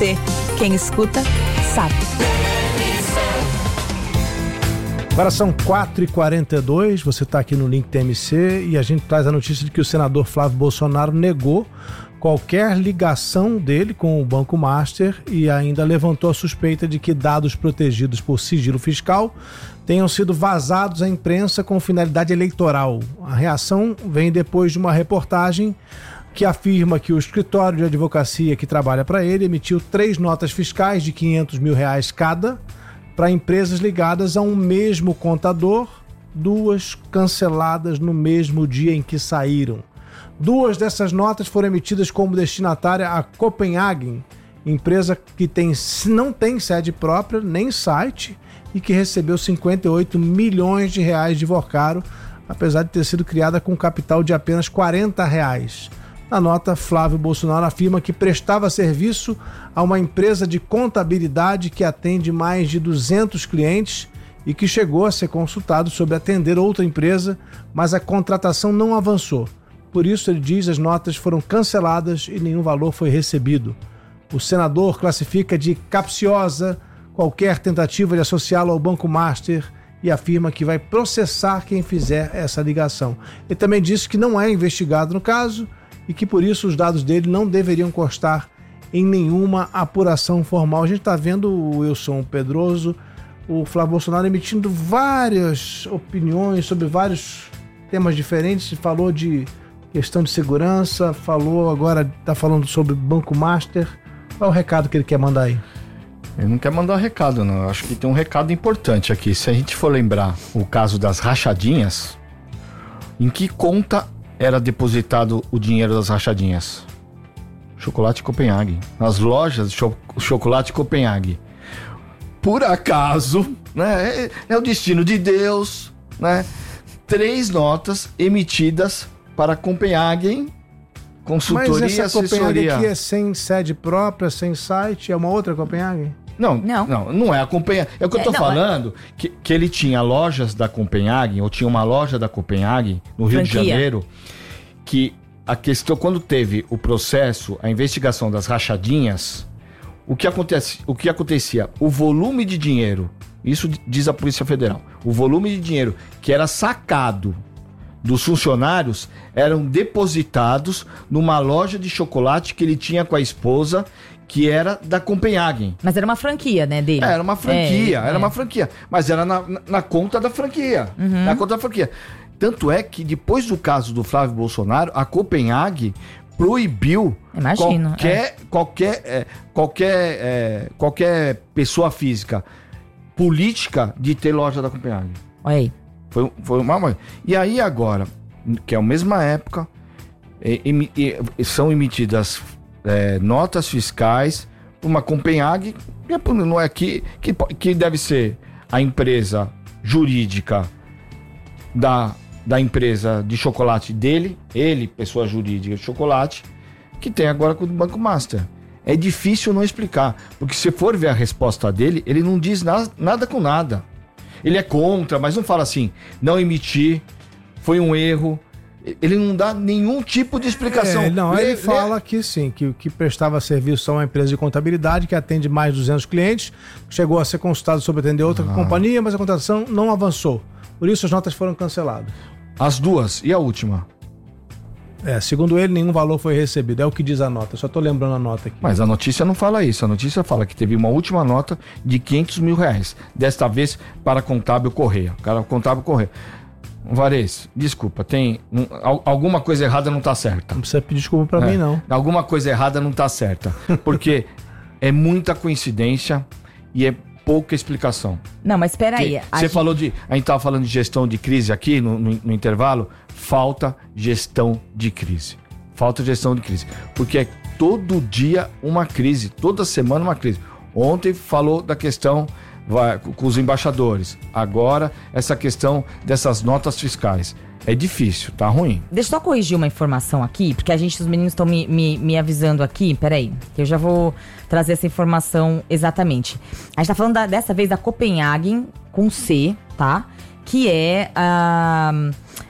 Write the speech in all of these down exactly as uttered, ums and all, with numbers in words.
C. Quem escuta, sabe. Agora são quatro e quarenta e dois, você está aqui no Link T M C e a gente traz a notícia de que o senador Flávio Bolsonaro negou qualquer ligação dele com o Banco Master e ainda levantou a suspeita de que dados protegidos por sigilo fiscal tenham sido vazados à imprensa com finalidade eleitoral. A reação vem depois de uma reportagem que afirma que o escritório de advocacia que trabalha para ele emitiu três notas fiscais de quinhentos mil reais cada para empresas ligadas a um mesmo contador, duas canceladas no mesmo dia em que saíram. Duas dessas notas foram emitidas como destinatária a Copenhagen, empresa que tem, não tem sede própria nem site e que recebeu cinquenta e oito milhões de reais de Vocaro, apesar de ter sido criada com capital de apenas quarenta reais. Na nota, Flávio Bolsonaro afirma que prestava serviço a uma empresa de contabilidade que atende mais de duzentos clientes e que chegou a ser consultado sobre atender outra empresa, mas a contratação não avançou. Por isso, ele diz, as notas foram canceladas e nenhum valor foi recebido. O senador classifica de capciosa qualquer tentativa de associá-lo ao Banco Master e afirma que vai processar quem fizer essa ligação. Ele também disse que não é investigado no caso e que por isso os dados dele não deveriam constar em nenhuma apuração formal. A gente está vendo o Wilson Pedroso, o Flávio Bolsonaro emitindo várias opiniões sobre vários temas diferentes, falou de questão de segurança, falou agora, está falando sobre Banco Master. Qual é o recado que ele quer mandar aí? Ele não quer mandar recado, não. Eu acho que tem um recado importante aqui. Se a gente for lembrar o caso das rachadinhas, em que conta era depositado o dinheiro das rachadinhas? Chocolate Copenhague. Nas lojas de cho- Chocolate Copenhague. Por acaso, né? É, é o destino de Deus, né? Três notas emitidas para Copenhagen, consultoria e assessoria. Mas essa Copenhague aqui é sem sede própria, sem site? É uma outra Copenhague? Não, não, não, não é a Copenhague. É o que eu tô é, não, falando, é... que, que ele tinha lojas da Copenhague, ou tinha uma loja da Copenhague, no Rio Franquia. de Janeiro, que a questão, quando teve o processo, a investigação das rachadinhas, o que, acontece, o que acontecia? O volume de dinheiro, isso diz a Polícia Federal, o volume de dinheiro que era sacado dos funcionários eram depositados numa loja de chocolate que ele tinha com a esposa, que era da Copenhagen. Mas era uma franquia, né, dele? Era uma franquia, é, era é. uma franquia. Mas era na, na, na conta da franquia. Uhum. Na conta da franquia. Tanto é que depois do caso do Flávio Bolsonaro, a Copenhagen proibiu Imagino, qualquer, é. qualquer, é, qualquer, é, qualquer pessoa física política de ter loja da Copenhagen. Olha aí. Foi, foi uma... E aí agora, que é a mesma época, é, em, é, são emitidas é, notas fiscais para uma Copenhague, não é que, que, que deve ser a empresa jurídica da, da empresa de chocolate dele, ele, pessoa jurídica de chocolate, que tem agora com o Banco Master. É difícil não explicar, porque se for ver a resposta dele, ele não diz na, nada com nada. Ele é contra, mas não fala assim, não emitir, foi um erro. Ele não dá nenhum tipo de explicação. É, não, lê, ele fala lê... que sim, que, que prestava serviço a uma empresa de contabilidade que atende mais de duzentos clientes, chegou a ser consultado sobre atender outra ah. companhia, mas a contratação não avançou. Por isso as notas foram canceladas. As duas. E a última? É, segundo ele, nenhum valor foi recebido. É o que diz a nota. Só tô lembrando a nota aqui. Mas a notícia não fala isso. A notícia fala que teve uma última nota de quinhentos mil reais. Desta vez para Contábil Correia. Cara, Contábil Correia. Varese, desculpa, tem um, alguma coisa errada não tá certa. Não precisa pedir desculpa pra é, mim, não. Alguma coisa errada não tá certa. Porque é muita coincidência e é pouca explicação. Não, mas espera aí. Você gente... falou de... A gente tava falando de gestão de crise aqui no, no, no intervalo. Falta gestão de crise. Falta gestão de crise. Porque é todo dia uma crise. Toda semana uma crise. Ontem falou da questão vai, com os embaixadores. Agora, essa questão dessas notas fiscais. É difícil, tá ruim. Deixa eu só corrigir uma informação aqui, porque a gente, os meninos estão me, me, me avisando aqui. Peraí, que eu já vou trazer essa informação exatamente. A gente tá falando da, dessa vez da Copenhagen com C, tá? Que é a... Uh,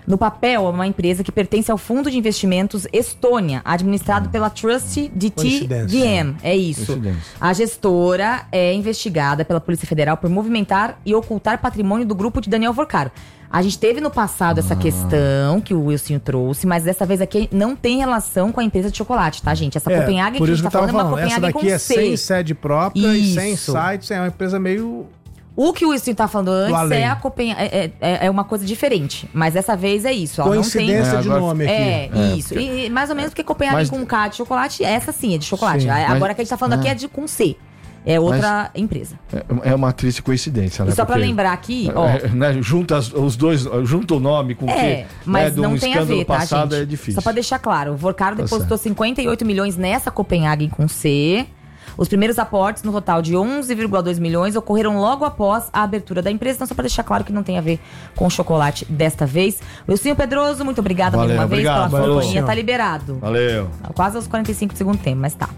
No papel, é uma empresa que pertence ao Fundo de Investimentos Estônia, administrado pela Trust D T V M. É isso. A gestora é investigada pela Polícia Federal por movimentar e ocultar patrimônio do grupo de Daniel Vorcaro. A gente teve no passado essa ah. questão que o Wilson trouxe, mas dessa vez aqui não tem relação com a empresa de chocolate, tá, gente? Essa é, Copenhague que a gente tá falando, falando é uma Copenhague com C. Essa daqui é sem sede própria Isso. e sem sites, é uma empresa meio... O que o Wilson tá falando antes é, a Copenhague, é, é, é uma coisa diferente. Mas dessa vez é isso. Ó, Coincidência não tem... de nome aqui. É, é isso. E mais ou menos porque Copenhague mas... com K de chocolate, essa sim é de chocolate. Sim, Agora mas... que a gente tá falando é. aqui é de com C. É outra mas empresa. É uma triste coincidência, né? E só Porque, pra lembrar aqui, ó... É, né, junta os dois, junta o nome com o é, que... Mas né, não um tem a ver, tá, passado gente? É difícil. Só pra deixar claro, o Vorcaro depositou tá cinquenta e oito milhões nessa Copenhague com C... Os primeiros aportes, no total de onze vírgula dois milhões, ocorreram logo após a abertura da empresa. Então, só para deixar claro que não tem a ver com chocolate desta vez. Wilson Pedroso, muito obrigada mais uma vez pela sua companhia. Tá liberado. Valeu. Quase aos quarenta e cinco do segundo tempo, mas tá.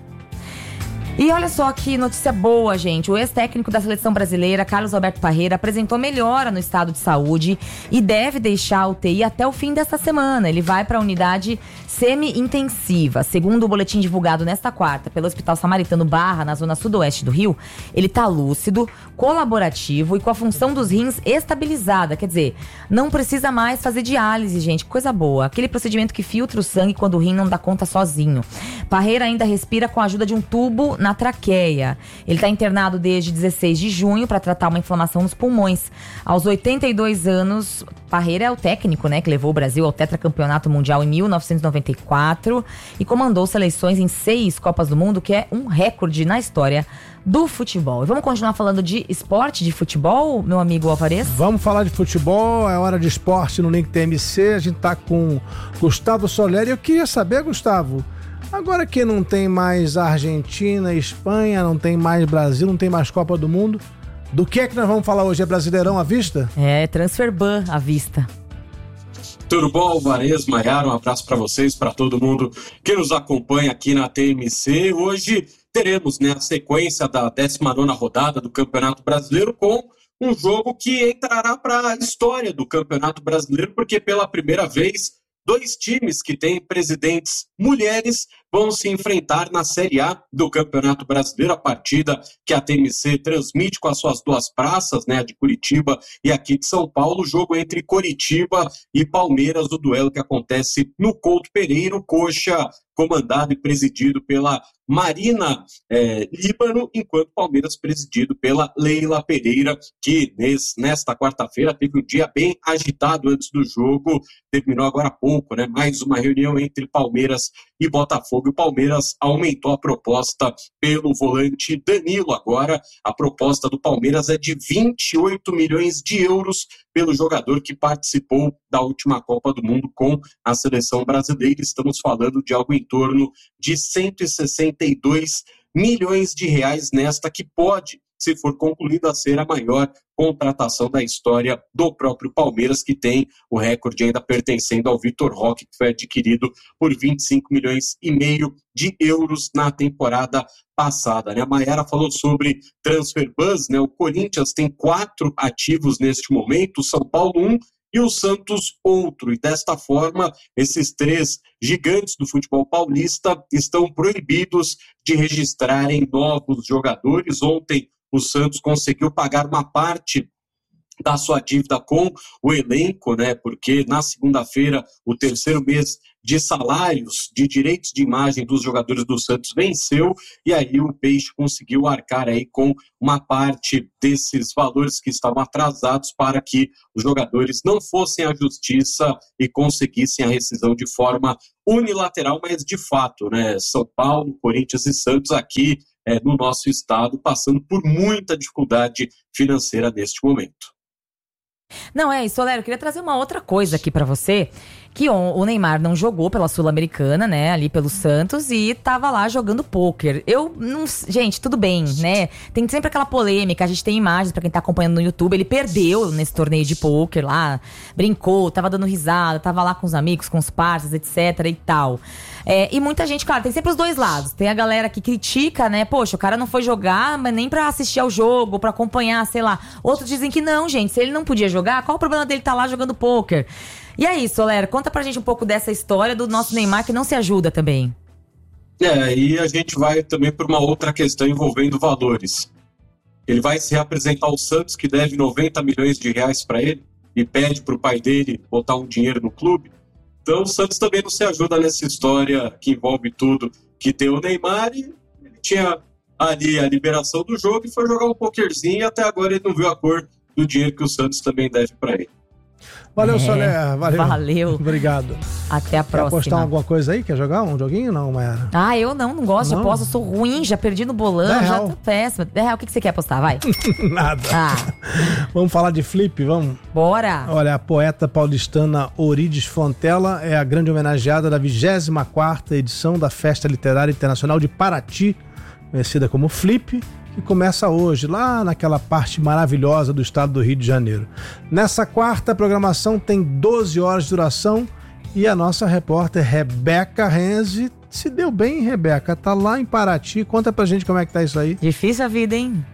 E olha só que notícia boa, gente. O ex-técnico da seleção brasileira, Carlos Alberto Parreira, apresentou melhora no estado de saúde e deve deixar a U T I até o fim desta semana. Ele vai para a unidade semi-intensiva. Segundo o boletim divulgado nesta quarta pelo Hospital Samaritano Barra, na zona sudoeste do Rio, ele tá lúcido, colaborativo e com a função dos rins estabilizada. Quer dizer, não precisa mais fazer diálise, gente. Coisa boa. Aquele procedimento que filtra o sangue quando o rim não dá conta sozinho. Parreira ainda respira com a ajuda de um tubo na traqueia. Ele está internado desde dezesseis de junho para tratar uma inflamação nos pulmões. Aos oitenta e dois anos, Parreira é o técnico, né, que levou o Brasil ao tetracampeonato mundial em mil novecentos e noventa e quatro e comandou seleções em seis Copas do Mundo, que é um recorde na história do futebol. E vamos continuar falando de esporte, de futebol, meu amigo Alvarez? Vamos falar de futebol, é hora de esporte no Link T M C. A gente tá com Gustavo Soleri. Eu queria saber, Gustavo, agora que não tem mais Argentina, Espanha, não tem mais Brasil, não tem mais Copa do Mundo, do que é que nós vamos falar hoje? É Brasileirão à vista? É, Transferban à vista. Tudo bom, Alvarez, Maiara? Um abraço para vocês, para todo mundo que nos acompanha aqui na T M C. Hoje teremos, né, a sequência da décima nona rodada do Campeonato Brasileiro com um jogo que entrará para a história do Campeonato Brasileiro, porque pela primeira vez dois times que têm presidentes mulheres vão se enfrentar na Série A do Campeonato Brasileiro, a partida que a T M C transmite com as suas duas praças, né, a de Curitiba e aqui de São Paulo, o jogo entre Coritiba e Palmeiras, o duelo que acontece no Couto Pereira, Coxa comandado e presidido pela Marina é, Líbano, enquanto Palmeiras presidido pela Leila Pereira, que nesse, nesta quarta-feira teve um dia bem agitado antes do jogo, terminou agora há pouco, né? Mais uma reunião entre Palmeiras e Botafogo. O Palmeiras aumentou a proposta pelo volante Danilo. Agora a proposta do Palmeiras é de vinte e oito milhões de euros pelo jogador que participou da última Copa do Mundo com a seleção brasileira. Estamos falando de algo em torno de cento e sessenta e dois milhões de reais nesta que pode, se for concluída, a ser a maior contratação da história do próprio Palmeiras, que tem o recorde ainda pertencendo ao Vitor Roque, que foi adquirido por vinte e cinco milhões e meio de euros na temporada passada, né? A Maiara falou sobre Transferbus, né? O Corinthians tem quatro ativos neste momento, o São Paulo um e o Santos outro, e desta forma esses três gigantes do futebol paulista estão proibidos de registrarem novos jogadores. Ontem o Santos conseguiu pagar uma parte da sua dívida com o elenco, né? Porque na segunda-feira, o terceiro mês de salários, de direitos de imagem dos jogadores do Santos venceu, e aí o Peixe conseguiu arcar aí com uma parte desses valores que estavam atrasados para que os jogadores não fossem à justiça e conseguissem a rescisão de forma unilateral, mas de fato, né? São Paulo, Corinthians e Santos aqui é, no nosso estado passando por muita dificuldade financeira neste momento. Não, é isso, Soler, eu queria trazer uma outra coisa aqui pra você, que o Neymar não jogou pela Sul-Americana, né, ali pelo Santos, e tava lá jogando pôquer. Eu não... Gente, tudo bem, né, tem sempre aquela polêmica, a gente tem imagens pra quem tá acompanhando no YouTube, ele perdeu nesse torneio de pôquer lá, brincou, tava dando risada, tava lá com os amigos, com os parceiros, etc e tal. É, e muita gente, claro, tem sempre os dois lados. Tem a galera que critica, né? Poxa, o cara não foi jogar, mas nem pra assistir ao jogo, pra acompanhar, sei lá. Outros dizem que não, gente, se ele não podia jogar, qual o problema dele estar lá jogando pôquer? E aí, Soler, conta pra gente um pouco dessa história do nosso Neymar que não se ajuda também. É, e a gente vai também para uma outra questão envolvendo valores. Ele vai se reapresentar ao Santos, que deve noventa milhões de reais para ele, e pede para o pai dele botar um dinheiro no clube. Então o Santos também não se ajuda nessa história que envolve tudo, que tem o Neymar, e ele tinha ali a liberação do jogo e foi jogar um pokerzinho, e até agora ele não viu a cor do dinheiro que o Santos também deve para ele. Valeu, É, Soler. Valeu. valeu. Obrigado. Até a Quer próxima. apostar alguma coisa aí? Quer jogar um joguinho? Não, Mayara. Ah, eu não, não gosto Não? de aposta, eu sou ruim, já perdi no bolão, dez já real. tô péssima. dez real, o que que você quer apostar? Vai. Nada. Ah, Vamos falar de flip, vamos? bora. Olha, a poeta paulistana Orides Fontella é a grande homenageada da vigésima quarta edição da Festa Literária Internacional de Paraty, conhecida como Flip, que começa hoje, lá naquela parte maravilhosa do estado do Rio de Janeiro. Nessa quarta, a programação tem doze horas de duração e a nossa repórter Rebeca Renzi se deu bem, Rebeca. Tá lá em Paraty. Conta pra gente como é que tá isso aí. Difícil a vida, hein?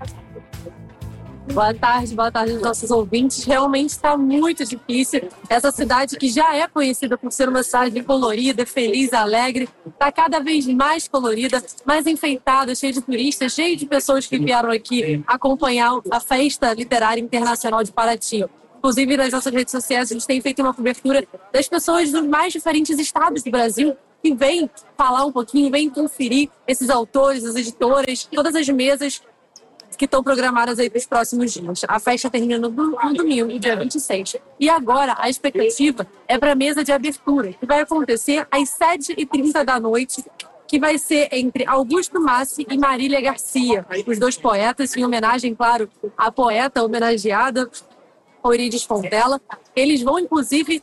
Boa tarde, boa tarde aos nossos ouvintes. Realmente está muito difícil. Essa cidade que já é conhecida por ser uma cidade colorida, feliz, alegre, está cada vez mais colorida, mais enfeitada, cheia de turistas, cheia de pessoas que vieram aqui acompanhar a Festa Literária Internacional de Paraty. Inclusive, nas nossas redes sociais, a gente tem feito uma cobertura das pessoas dos mais diferentes estados do Brasil que vêm falar um pouquinho, vêm conferir esses autores, as editoras, todas as mesas que estão programadas aí para os próximos dias. A festa termina no, no domingo, dia vinte e seis. E agora a expectativa é para a mesa de abertura, que vai acontecer às sete e trinta da noite, que vai ser entre Augusto Massi e Marília Garcia, os dois poetas, em homenagem, claro, à poeta homenageada, Orides Fontella. Eles vão, inclusive,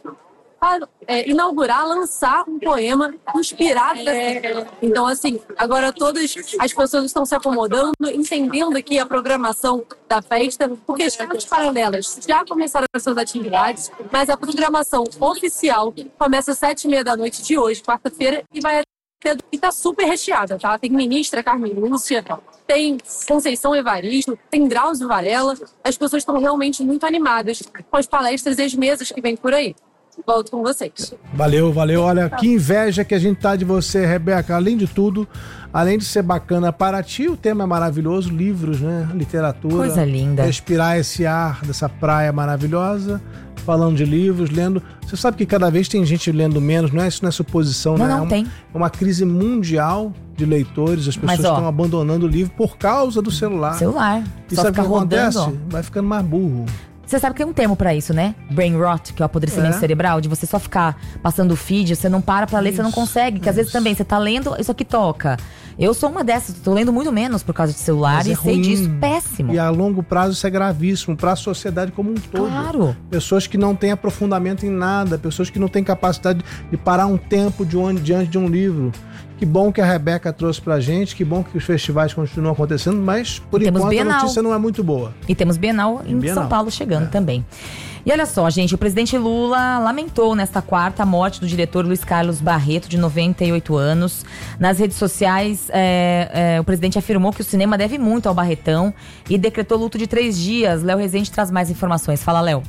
É, inaugurar, lançar um poema inspirado. É, então, assim, agora todas as pessoas estão se acomodando, entendendo aqui a programação da festa, porque as festas paralelas já começaram as suas atividades, mas a programação oficial começa às sete e meia da noite de hoje, quarta-feira, e vai até e tá super recheada, tá? Tem ministra Carmen Lúcia, tem Conceição Evaristo, tem Drauzio Varela. As pessoas estão realmente muito animadas com as palestras e as mesas que vêm por aí. Volto com vocês. Valeu, valeu. Olha, que inveja que a gente tá de você, Rebeca. Além de tudo, além de ser bacana para ti, o tema é maravilhoso, livros, né? Literatura. Coisa linda. Respirar esse ar dessa praia maravilhosa, falando de livros, lendo. Você sabe que cada vez tem gente lendo menos, não é isso, não é suposição, Não, né? não, é uma, tem. É uma crise mundial de leitores, as pessoas Mas, ó, estão abandonando o livro por causa do celular. Celular. E Só sabe o que ficar rodando, acontece? ó. Vai ficando mais burro. Você sabe que tem um termo pra isso, né? Brain rot, que é o apodrecimento É. cerebral, de você só ficar passando o feed, você não para pra ler, você não Isso, consegue. Que às vezes também você tá lendo, isso aqui toca. Eu sou uma dessas, tô lendo muito menos por causa de celular Mas e é sei ruim. disso, péssimo. E a longo prazo isso é gravíssimo para a sociedade como um todo. Claro. Pessoas que não têm aprofundamento em nada, pessoas que não têm capacidade de parar um tempo de onde, diante de um livro. Que bom que a Rebeca trouxe pra gente, que bom que os festivais continuam acontecendo, mas por Temos enquanto Bienal. a notícia não é muito boa. E temos Bienal em Bienal. São Paulo chegando também. E olha só, gente, o presidente Lula lamentou nesta quarta a morte do diretor Luiz Carlos Barreto, de noventa e oito anos. Nas redes sociais, é, é, o presidente afirmou que o cinema deve muito ao Barretão e decretou luto de três dias. Léo Rezende traz mais informações. Fala, Léo.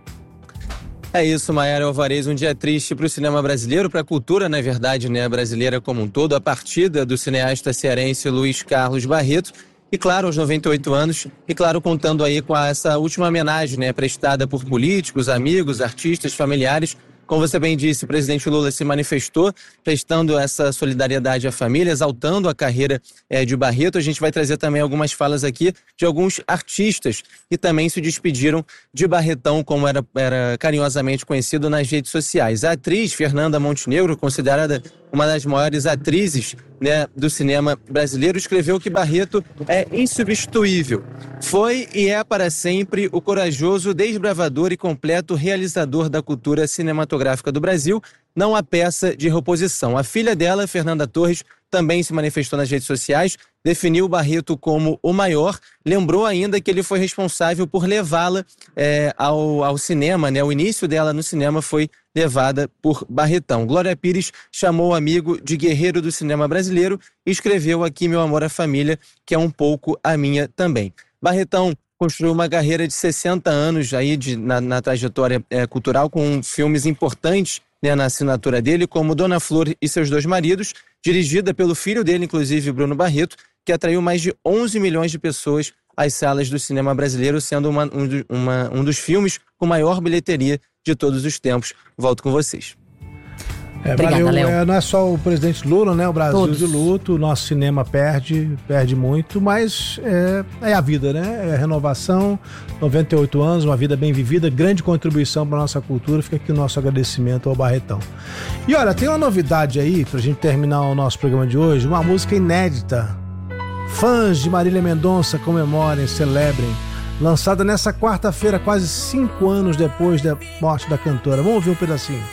É isso, Mayara Alvarez, um dia triste para o cinema brasileiro, para a cultura, na verdade, né, brasileira como um todo, a partida do cineasta cearense Luiz Carlos Barreto, e claro, aos noventa e oito anos, e claro, contando aí com essa última homenagem, né, prestada por políticos, amigos, artistas, familiares. Como você bem disse, o presidente Lula se manifestou, prestando essa solidariedade à família, exaltando a carreira é, de Barreto. A gente vai trazer também algumas falas aqui de alguns artistas que também se despediram de Barretão, como era, era carinhosamente conhecido nas redes sociais. A atriz Fernanda Montenegro, considerada uma das maiores atrizes, né, do cinema brasileiro, escreveu que Barreto é insubstituível. Foi e é para sempre o corajoso, desbravador e completo realizador da cultura cinematográfica do Brasil, não há peça de reposição. A filha dela, Fernanda Torres, também se manifestou nas redes sociais, definiu Barreto como o maior, lembrou ainda que ele foi responsável por levá-la é, ao, ao cinema, né? O início dela no cinema foi levada por Barretão. Glória Pires chamou o amigo de guerreiro do cinema brasileiro e escreveu aqui Meu Amor à Família, que é um pouco a minha também. Barretão construiu uma carreira de sessenta anos aí de, na, na trajetória é, cultural, com filmes importantes, né, na assinatura dele, como Dona Flor e Seus Dois Maridos, dirigida pelo filho dele, inclusive, Bruno Barreto, que atraiu mais de onze milhões de pessoas às salas do cinema brasileiro, sendo uma, um, do, uma, um dos filmes com maior bilheteria de todos os tempos. Volto com vocês. É, Obrigada, valeu. Léo. É, não é só o presidente Lula, né? O Brasil Todos. de luto, o nosso cinema perde, perde muito, mas é, é a vida, né? É a renovação, noventa e oito anos, uma vida bem vivida, grande contribuição para nossa cultura. Fica aqui o nosso agradecimento ao Barretão. E olha, tem uma novidade aí, pra gente terminar o nosso programa de hoje, uma música inédita. Fãs de Marília Mendonça comemorem, celebrem. Lançada nessa quarta-feira, quase cinco anos depois da morte da cantora. Vamos ouvir um pedacinho.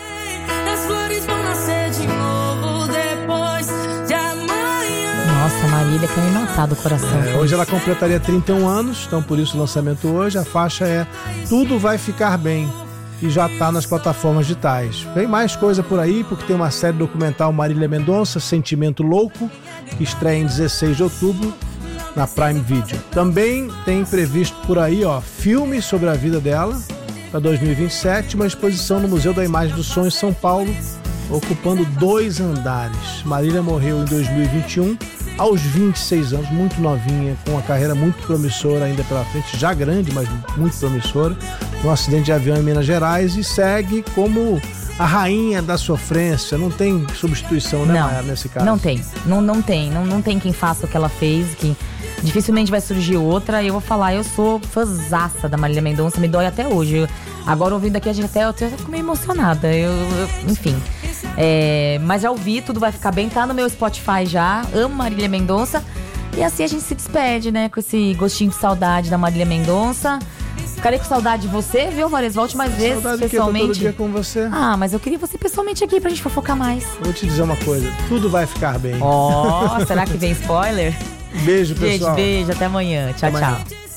Nossa, Marília quer me matar do coração. É, hoje ela completaria trinta e um anos, então por isso o lançamento hoje. A faixa é Tudo Vai Ficar Bem e já está nas plataformas digitais. Vem mais coisa por aí, porque tem uma série documental Marília Mendonça, Sentimento Louco, que estreia em dezesseis de outubro na Prime Video. Também tem previsto por aí, ó, filme sobre a vida dela para dois mil e vinte e sete, uma exposição no Museu da Imagem do Som em São Paulo, ocupando dois andares. Marília morreu em dois mil e vinte e um, aos vinte e seis anos, muito novinha, com uma carreira muito promissora ainda pela frente, já grande, mas muito promissora, um acidente de avião em Minas Gerais, e segue como a rainha da sofrência. Não tem substituição, né, Maia, nesse caso? Não tem, não, não tem, não, não tem quem faça o que ela fez, que dificilmente vai surgir outra. E eu vou falar, eu sou fãzaça da Marília Mendonça, me dói até hoje. Eu, agora ouvindo aqui, a gente até, eu até fico meio emocionada, eu, eu, enfim. É, mas já ouvi, Tudo Vai Ficar Bem, tá no meu Spotify já, amo Marília Mendonça. E assim a gente se despede, né, com esse gostinho de saudade da Marília Mendonça. Ficarei com saudade de você, viu, Vares? Volte mais vezes, saudade pessoalmente. Que eu tô todo dia com você. Ah, mas eu queria você pessoalmente aqui pra gente fofocar mais. Vou te dizer uma coisa, tudo vai ficar bem. Ó, oh, será que vem spoiler? Beijo, pessoal. Gente, beijo, até amanhã. Tchau, Até amanhã. tchau.